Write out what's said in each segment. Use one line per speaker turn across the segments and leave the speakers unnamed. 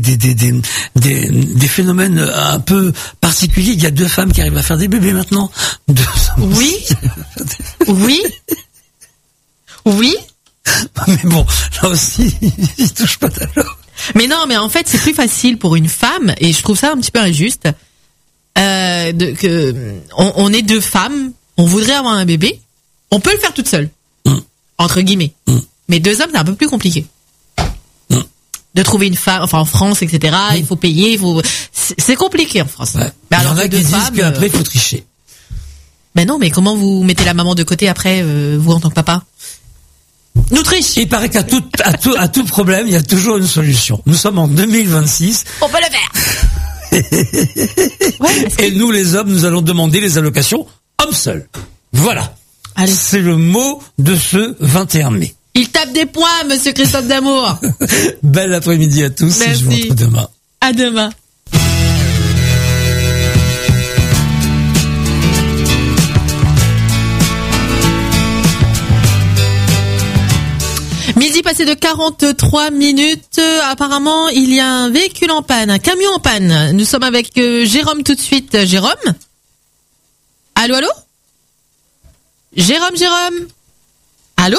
des phénomènes un peu particuliers. Il y a 2 femmes qui arrivent à faire des bébés maintenant.
Oui.
Mais bon, là aussi, ils touchent pas d'alors.
Mais non, mais en fait, c'est plus facile pour une femme, et je trouve ça un petit peu injuste, on est 2 femmes, on voudrait avoir un bébé, on peut le faire toute seule, entre guillemets. Mais 2 hommes, c'est un peu plus compliqué. De trouver une femme, enfin en France, etc. Il faut payer, c'est compliqué en France.
Ouais.
Mais
alors, il y en a
que
qui disent
femmes,
qu'après, il faut tricher.
Mais non, mais comment vous mettez la maman de côté après, vous en tant que papa? Nous triche.
Il paraît qu'à tout problème, il y a toujours une solution. Nous sommes en 2026.
On peut le faire. Ouais,
et nous, les hommes, nous allons demander les allocations hommes seuls. Voilà.
Allez.
C'est le mot de ce 21 mai.
Il tape des points, monsieur Christophe D'Amour.
Bel après-midi à tous.
Merci.
Et je vous retrouve demain.
À demain. Midi passé de 43 minutes. Apparemment, il y a un véhicule en panne, un camion en panne. Nous sommes avec Jérôme tout de suite. Jérôme? Allô? Jérôme? Allô?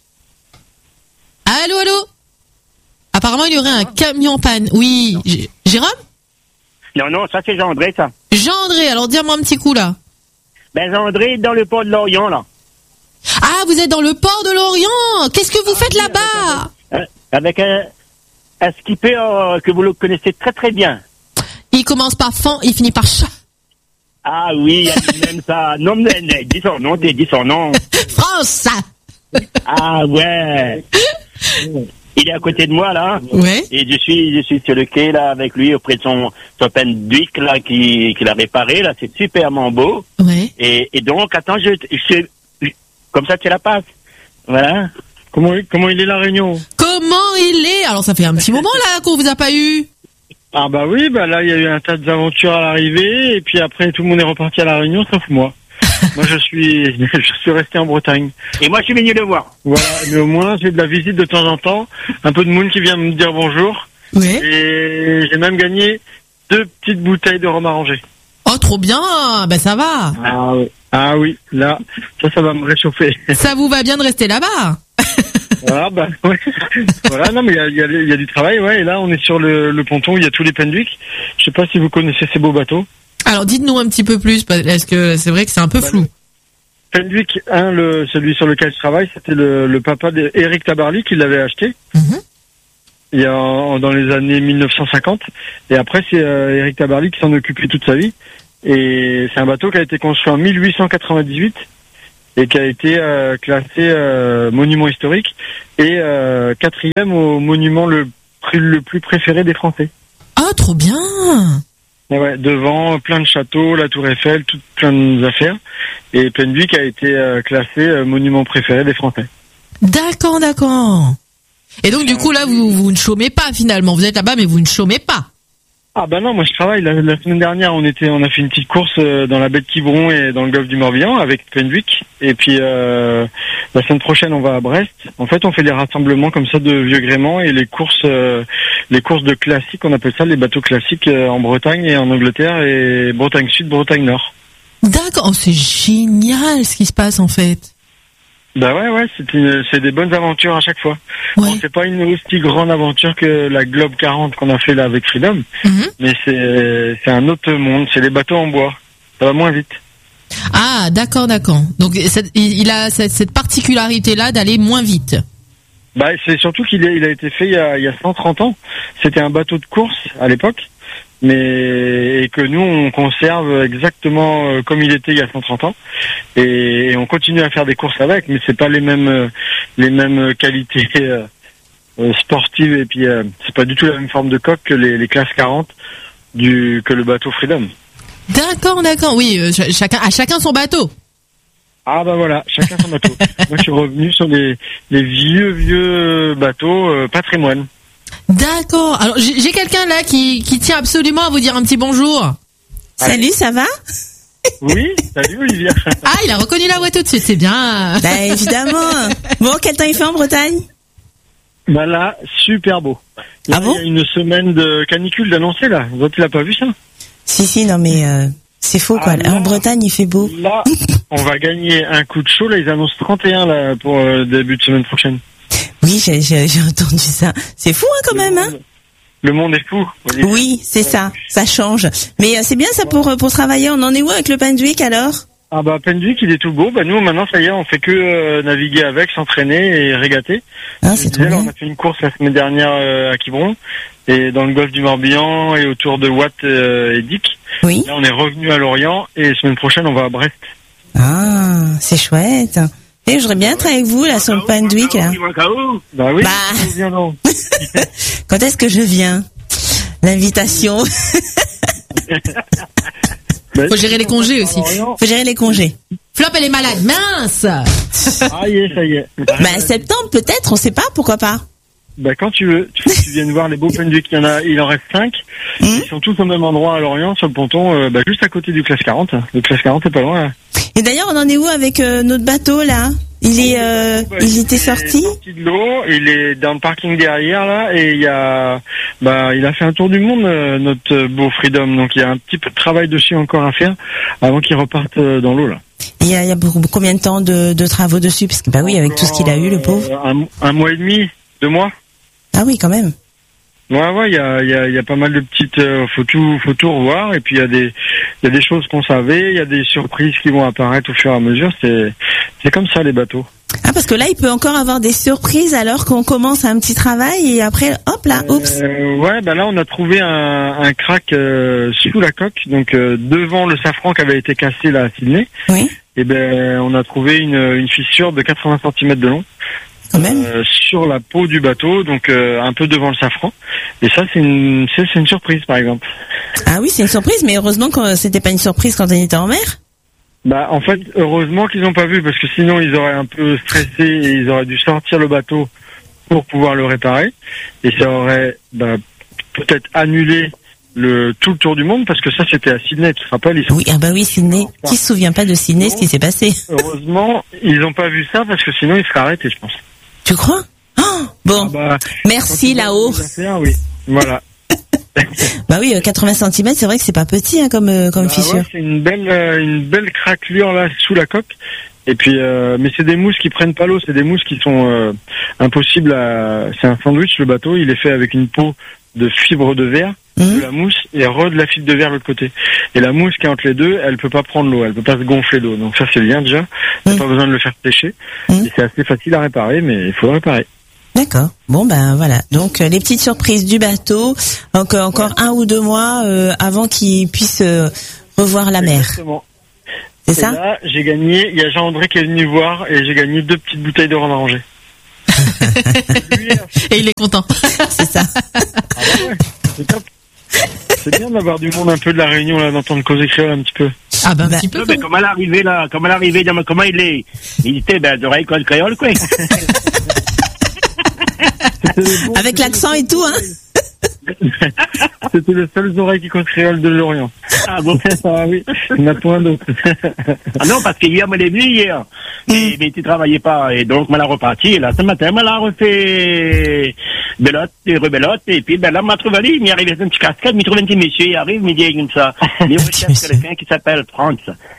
Apparemment, il y aurait un camion en panne. Oui. Jérôme?
Non, ça c'est Jean-André, ça.
Jean-André, alors dis-moi un petit coup, là.
Ben, Jean-André, dans le port de Lorient, là.
Ah, vous êtes dans le port de Lorient. Qu'est-ce que vous faites là-bas?
Avec un skipper que vous le connaissez très très bien.
Il commence par fan, il finit par chat.
Ah oui, même ça. Non, mais dis son nom.
France.
Ah ouais. Il est à côté de moi là.
Ouais.
Et je suis sur le quai là avec lui auprès de son Penduic là qu'il a réparé là. C'est superment beau.
Ouais.
Et donc attends, je comme ça tu la passes. Voilà.
Comment il est la Réunion?
Comment il est? Alors ça fait un petit moment là qu'on vous a pas eu.
Ah bah oui, bah là il y a eu un tas d'aventures à l'arrivée et puis après tout le monde est reparti à la Réunion sauf moi. Moi je suis resté en Bretagne.
Et moi je suis venu le voir.
Voilà, mais au moins j'ai de la visite de temps en temps, un peu de monde qui vient me dire bonjour.
Ouais.
Et j'ai même gagné 2 petites bouteilles de rhum arrangé.
Oh trop bien, ben ça va.
Ah oui, là ça va me réchauffer.
Ça vous va bien de rester là-bas?
Voilà, bah ouais. Voilà, non mais il y a du travail, ouais. Et là on est sur le ponton où il y a tous les Penduic. Je sais pas si vous connaissez ces beaux bateaux.
Alors dites-nous un petit peu plus, parce que c'est vrai que c'est un peu flou.
Penduic 1, celui sur lequel je travaille, c'était le papa d'Éric Tabarly qui l'avait acheté. Il y a dans les années 1950. Et après c'est Éric Tabarly qui s'en occupait toute sa vie. Et c'est un bateau qui a été construit en 1898 et qui a été classé monument historique et 4e au monument le plus préféré des Français.
Ah trop bien.
Et ouais, devant plein de châteaux, la Tour Eiffel, plein d'affaires. Et Penduic a été classé monument préféré des Français.
D'accord. Et donc du coup là vous ne chômez pas finalement. Vous êtes là-bas mais vous ne chômez pas.
Ah bah non, moi je travaille. La semaine dernière on a fait une petite course dans la baie de Quiberon et dans le golfe du Morbihan avec Penduic. Et puis la semaine prochaine on va à Brest. En fait on fait des rassemblements comme ça de vieux gréements et les courses de classiques, on appelle ça les bateaux classiques en Bretagne et en Angleterre et Bretagne Sud, Bretagne Nord.
D'accord, oh, c'est génial ce qui se passe en fait.
Bah ouais, c'est des bonnes aventures à chaque fois.
Ouais.
Bon, c'est pas une aussi grande aventure que la Globe 40 qu'on a fait là avec Freedom, mais c'est un autre monde, c'est les bateaux en bois. Ça va moins vite.
Ah, d'accord. Donc il a cette particularité là d'aller moins vite.
Bah c'est surtout qu'il a été fait il y a 130 ans. C'était un bateau de course à l'époque. Et que nous on conserve exactement comme il était il y a 130 ans et on continue à faire des courses avec, mais c'est pas les mêmes qualités sportives et puis c'est pas du tout la même forme de coque que les classes 40 que le bateau Freedom.
D'accord. Oui, chacun son bateau.
Ah bah voilà, chacun son bateau. Moi je suis revenu sur les vieux bateaux patrimoine.
D'accord. Alors j'ai quelqu'un là qui tient absolument à vous dire un petit bonjour.
Salut, ça va?
Oui, salut Olivia.
Ah, il a reconnu la voix tout de suite, c'est bien.
Bah évidemment. Bon, quel temps il fait en Bretagne?
Bah là, super beau. Là,
bon?
Il y a une semaine de canicule d'annoncer, là. Tu l'as pas vu, ça?
Si, non, mais c'est faux, quoi.
Là,
En Bretagne, il fait beau.
Là, on va gagner un coup de chaud. Là, ils annoncent 31 là pour début de semaine prochaine.
Oui, j'ai entendu ça. C'est fou, hein, quand même, hein.
Le monde est fou.
Oui, c'est ça. Ça change. Mais c'est bien ça pour travailler. On en est où avec le Pendwick, alors?
Ah bah Pendwick, il est tout beau. Bah nous maintenant ça y est, on fait que naviguer avec, s'entraîner et régater.
Ah, c'est trop bien.
On a fait une course la semaine dernière à Quiberon et dans le golfe du Morbihan et autour de Watt et Dick.
Oui.
Là on est revenu à Lorient et semaine prochaine on va à Brest.
Ah, c'est chouette. Et je voudrais bien être avec vous là sur le Pendwick là.
Bah oui.
Bah. Quand est-ce que je viens? L'invitation.
Faut gérer les congés aussi.
Faut gérer les congés.
Flop, elle est malade. Mince.
Ah, ça y est.
Bah, septembre, peut-être, on sait pas, pourquoi pas.
Bah, quand tu veux, tu viennes voir les beaux Pendwick. Il en reste 5. Ils sont tous au même endroit à Lorient, sur le ponton, juste à côté du Classe 40. Le Classe 40 est pas loin, là.
Et d'ailleurs, on en est où avec notre bateau, là? Il était sorti?
Il est sorti de l'eau, il est dans le parking derrière, là, et il a fait un tour du monde, notre beau Freedom. Donc, il y a un petit peu de travail dessus encore à faire avant qu'il reparte dans l'eau, là.
Il y a combien de temps de travaux dessus? Parce que, bah oui, avec tout ce qu'il a eu, le pauvre.
Un mois et demi, 2 mois.
Ah oui, quand même.
Ouais, il y a pas mal de petites, faut tout revoir, et puis il y a des choses qu'on savait, il y a des surprises qui vont apparaître au fur et à mesure, c'est comme ça les bateaux.
Ah, parce que là, il peut encore avoir des surprises alors qu'on commence un petit travail et après, hop là, oups.
Ouais, bah là, on a trouvé un crack sous la coque, donc devant le safran qui avait été cassé là à Sydney.
Oui.
Et on a trouvé une fissure de 80 cm de long.
Quand même.
Sur la peau du bateau, donc un peu devant le safran. Et ça, c'est une surprise, par exemple.
Ah oui, c'est une surprise, mais heureusement que c'était pas une surprise quand on était en mer.
Bah, en fait, heureusement qu'ils n'ont pas vu, parce que sinon ils auraient un peu stressé et ils auraient dû sortir le bateau pour pouvoir le réparer. Et ça aurait peut-être annulé tout le tour du monde, parce que ça c'était à Sydney, tu te rappelles?
Oui, Sydney. Qui se souvient pas de Sydney, ce qui s'est passé?
Heureusement, ils n'ont pas vu ça, parce que sinon ils seraient arrêtés, je pense.
Tu crois? Oh, bon. Merci là-haut.
Oui, voilà.
Bah oui, 80 cm, c'est vrai que c'est pas petit, hein, comme fissure.
Ouais, c'est une belle craquelure là sous la coque. Et puis, mais c'est des mousses qui prennent pas l'eau, c'est des mousses qui sont impossibles c'est un sandwich, le bateau, il est fait avec une peau de fibre de verre, de la mousse et de la fibre de verre de l'autre côté. Et la mousse qui est entre les deux, elle peut pas prendre l'eau, elle peut pas se gonfler d'eau. Donc ça c'est bien déjà, il n'y a pas besoin de le faire sécher. Et c'est assez facile à réparer, mais il faut le réparer.
D'accord. Bon ben voilà. Donc les petites surprises du bateau, encore 1 ou 2 mois avant qu'il puisse revoir la mer.
Exactement.
C'est ça?
Là, j'ai gagné, il y a Jean-André qui est venu voir et j'ai gagné 2 petites bouteilles de rhum arrangé.
Et il est content.
C'est ça.
Ah ouais, c'est top. C'est bien d'avoir du monde un peu de la Réunion là, d'entendre causer créole un petit peu.
Ah ben un petit peu.
Mais comment elle est arrivée là? Comment il est? Il était d'oreille code créole quoi.
Avec l'accent et tout, hein.
C'était les seules oreilles qui comptent créole de Lorient.
Ah bon?
Ah oui, il n'y en a point d'autres.
Ah non, parce qu'hier, moi, elle est venue hier. Mais tu travaillais pas. Et donc, moi, elle a reparti. Et là, ce matin, moi, elle a refait belote et rebelote. Et puis, là, m'a trouvé il m'est arrivé un petit casquette, il m'a trouvé un petit monsieur, il arrive, il me dit comme ça. Il recherche quelqu'un qui s'appelle Franz.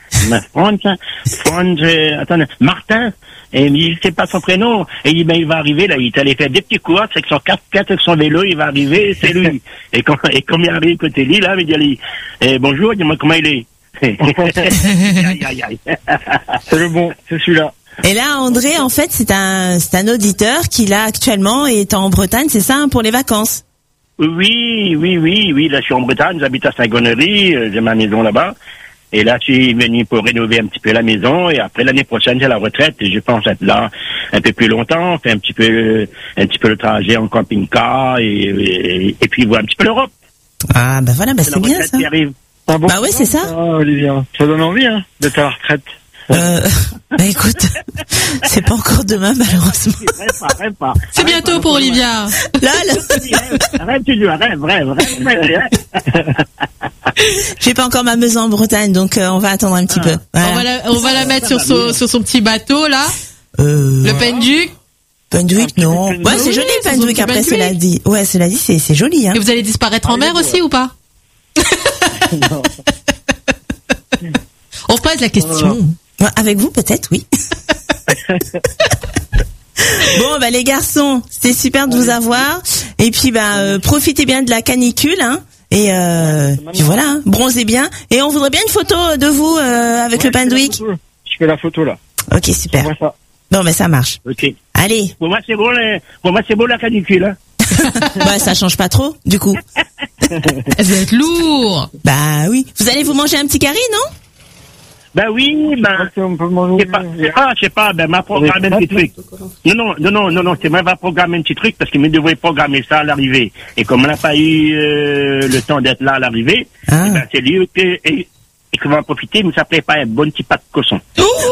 Attendez, Martin. Et il me dit, c'est pas son prénom. Et il va arriver, là, il est allé faire des petits courses avec son casquette, avec son vélo, il va arriver, c'est lui. Et comme il arrive côté lui, là, il dit, bonjour, dis-moi comment il est. Aïe.
C'est le bon, c'est celui-là.
Et là, André, en fait, c'est un auditeur qui, là, actuellement, est en Bretagne, c'est ça, hein, pour les vacances?
Oui. Là, je suis en Bretagne, j'habite à Saint-Gonery, j'ai ma maison là-bas. Et là, je suis venu pour rénover un petit peu la maison. Et après, l'année prochaine, j'ai la retraite. Et je pense être là un peu plus longtemps, faire un petit peu le trajet en camping-car et puis voir un petit peu l'Europe.
Ah, bah voilà, c'est bien ça.
Ah bon,
bah ouais, c'est ça.
Ah, Olivia, ça donne envie, hein, d'être à la retraite.
Bah écoute, c'est pas encore demain, malheureusement.
Rêve pas.
C'est bientôt pour Olivia.
Là.
Rêve.
J'ai pas encore ma maison en Bretagne, donc on va attendre un petit peu. Voilà.
On va la mettre sur son petit bateau là. Le Pendwick.
Penduic, non. Ouais, c'est joli, Penduic, après, cela dit. Ouais, cela dit, c'est joli, hein.
Et vous allez disparaître en mer aussi ou pas?
Non.
On pose la question.
Ouais, avec vous, peut-être, oui. Bon, bah, les garçons, c'était super de vous avoir. Et puis, profitez bien de la canicule, hein. Et puis voilà, hein, bronzez bien. Et on voudrait bien une photo de vous avec le Penduic.
Je fais la photo là.
Ok, super.
Ça.
Bon, mais ça marche.
Ok.
Allez.
Pour moi, c'est bon la canicule, hein.
Bah, ça change pas trop, du coup.
Ça va être lourd.
Bah oui. Vous allez vous manger un petit carré, non?
Ben oui,
On peut manger.
je sais pas, m'a programmé un petit truc. Non, c'est moi va programmer un petit truc parce qu'il me devrait programmer ça à l'arrivée. Et comme on n'a pas eu le temps d'être là à l'arrivée, c'est lui qui va en profiter, mais ça prépare un bon petit pas de cochon.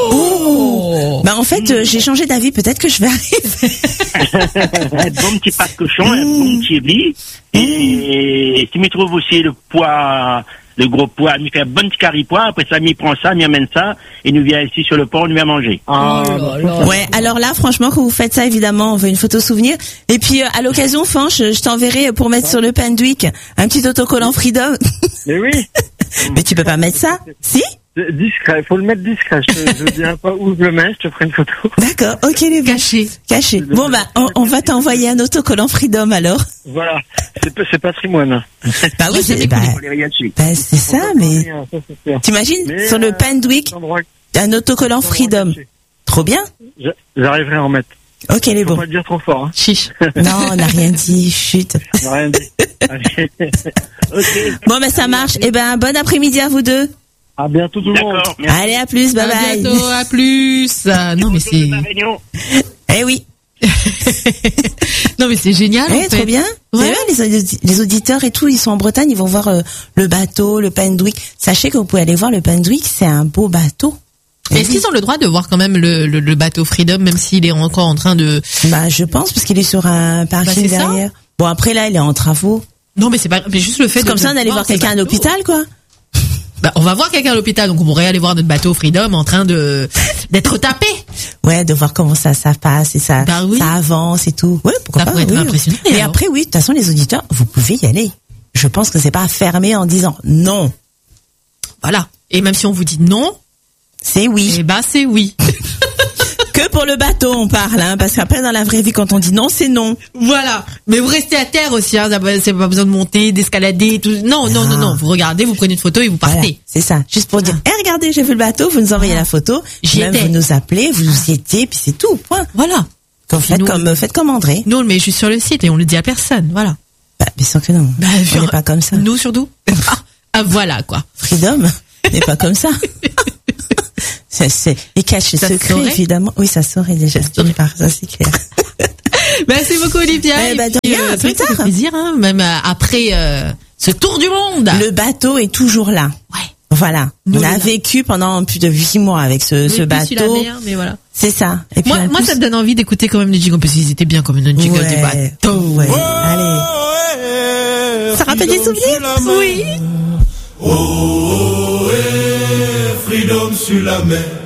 Oh. Bah en fait, j'ai changé d'avis, peut-être que je vais arriver.
Un bon petit pas de cochon, un bon petit riz. Et si me trouve aussi le gros pois, il fait un bon petit carry-pois, après ça, il prend ça, il amène ça, et nous vient ici sur le port, on vient manger.
Ouais, alors là, franchement, quand vous faites ça, évidemment, on veut une photo souvenir. Et puis, à l'occasion, Fanch, je t'enverrai pour mettre sur le Penduic un petit autocollant Freedom.
Mais oui.
Mais tu peux pas mettre ça? Si?
Discret, faut le mettre discret. Je dirai pas où je le mets, je te ferai une photo.
D'accord, ok les gars. Caché. Bon bah, on va t'envoyer un autocollant Freedom alors.
Voilà, c'est patrimoine.
Bah oui, c'est ça, mais t'imagines sur le Penduic un autocollant Freedom. Trop bien.
J'arriverai à en mettre.
Ok les bons.
Faut pas le dire trop fort. Hein.
Chiche.
Non, on n'a rien dit. Chut.
On n'a rien dit.
Okay.
Bon bah ça marche. Et bon après-midi à vous deux.
À bientôt tout le monde.
Allez, à plus, bye bye.
À bientôt, à plus. Non, mais c'est...
Eh oui.
Non, mais c'est génial, en fait.
Trop bien.
Ouais.
Les auditeurs et tout, ils sont en Bretagne, ils vont voir le bateau, le Penduic. Sachez que vous pouvez aller voir le Penduic, c'est un beau bateau.
Est-ce qu'ils ont le droit de voir quand même le bateau Freedom, même s'il est encore en train de...
Bah, je pense, parce qu'il est sur un parking derrière. Bon, après là, il est en travaux.
Non, mais c'est pas, mais juste le fait
de... Comme ça, on allait voir quelqu'un à l'hôpital, quoi.
Bah, on va voir quelqu'un à l'hôpital, donc on pourrait aller voir notre bateau Freedom en train d'être tapé.
Ouais, de voir comment ça passe et ça,
bah oui.
Ça avance et tout. Ouais, pourquoi pas.
Ça pourrait être impressionnant.
Et après, oui, de toute façon, les auditeurs, vous pouvez y aller. Je pense que c'est pas fermé en disant non.
Voilà. Et même si on vous dit non,
c'est oui.
Eh ben, c'est oui.
Que pour le bateau, on parle, hein, parce qu'après, dans la vraie vie, quand on dit non, c'est non.
Voilà. Mais vous restez à terre aussi, hein, c'est pas besoin de monter, d'escalader, tout. Non. Vous regardez, vous prenez une photo et vous partez.
Voilà, c'est ça. Juste pour dire, regardez, j'ai vu le bateau, vous nous envoyez la photo. Même vous nous appelez, vous y étiez, puis c'est tout, point.
Voilà.
Faites comme André.
Nous, on le met juste sur le site et on le dit à personne, voilà.
Bah, bien sûr que non.
Bah,
on n'est pas comme ça.
Nous, surtout. Voilà, quoi.
Freedom n'est pas comme ça. Il cache ses secrets, évidemment. Oui, ça saurait déjà. Ça, c'est clair.
Merci beaucoup, Olivia.
De rien, plus tard.
Ça fait plaisir, hein, même après ce tour du monde.
Le bateau est toujours là.
Ouais.
Voilà. On a vécu pendant plus de 8 mois avec ce bateau.
La mer, mais voilà.
C'est ça. Et puis
moi, ça me donne envie d'écouter quand même les jingles, parce qu'ils étaient bien comme une jingle du bateau.
Ouais. Allez. Ça rappelle des souvenirs?
Oui.
Freedom sur la mer.